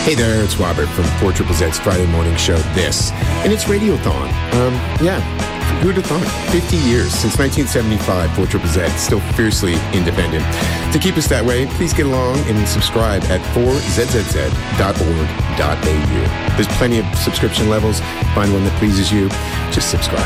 Hey there, it's Robert from 4ZZZ's Friday morning show, This, and it's Radiothon. Who'd have thought? 50 years, since 1975, 4ZZZ, still fiercely independent. To keep us that way, please get along and subscribe at 4ZZZ.org.au. There's plenty of subscription levels. Find one that pleases you. Just subscribe.